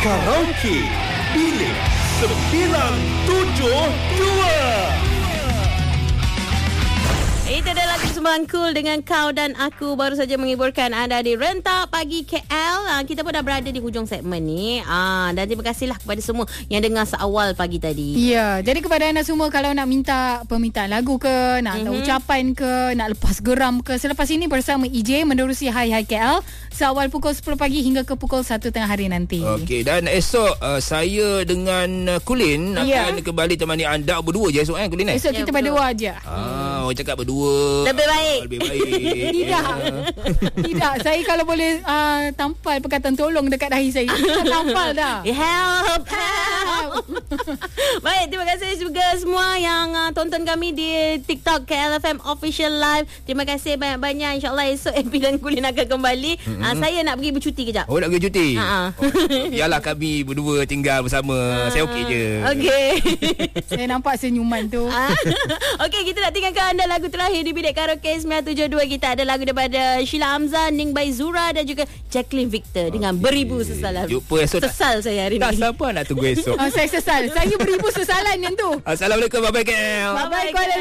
Karaoke Bilik 972. Itu adalah lagu Sembang Cool dengan Kau dan Aku baru saja mengiburkan anda di Rentak Pagi KL. Kita pun dah berada di hujung segmen ni. Dan terima kasihlah kepada semua yang dengar seawal pagi tadi. Ya, jadi kepada anda semua kalau nak minta permintaan lagu ke, nak hantar ucapan ke, nak lepas geram ke, selepas ini bersama EJ menerusi Hai KL seawal pukul 10 pagi hingga ke pukul 1 tengah hari nanti. Okey, dan esok saya dengan Kulin akan kembali temani anda berdua je esok Kulin Esok kita berdua aja. Orang cakap berdua Lebih baik. Lebih baik. Tidak, saya kalau boleh tampal perkataan tolong dekat dahi saya. Tampal dah. Help. Baik, terima kasih juga semua yang tonton kami di TikTok KLFM Official Live. Terima kasih banyak-banyak. InsyaAllah esok MP dan Kulin akan kembali. Saya nak pergi bercuti kejap. Oh, nak pergi cuti? Biarlah kami berdua tinggal bersama. Saya okey je. Okey. Saya nampak senyuman tu. Okey, kita nak tinggalkan anda lagu terakhir di Bilik Karaoke 972. Kita ada lagu daripada Sheila Hamzah, Ning Bai Zura dan juga Jacqueline Victor dengan Beribu Sesalan. Jumpa esok. Sesal saya hari ni. Tak siapa nak tunggu esok. Saya sesal. Saya beribu sesalan yang tu. Assalamualaikum. Bye-bye KL. Bye-bye Kuala